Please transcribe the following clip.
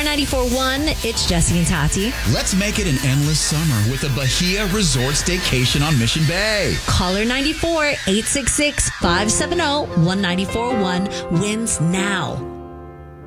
94.1, it's Jesse and Tati. Let's make it an endless summer with a Bahia Resort staycation on Mission Bay. Caller 94 866 570 1941 wins now.